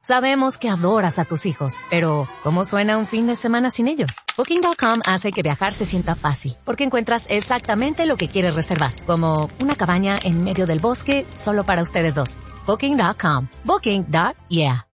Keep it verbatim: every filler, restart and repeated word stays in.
Sabemos que adoras a tus hijos, pero ¿cómo suena un fin de semana sin ellos? Booking punto com hace que viajar se sienta fácil, porque encuentras exactamente lo que quieres reservar, como una cabaña en medio del bosque solo para ustedes dos. Booking punto com. Booking. Yeah.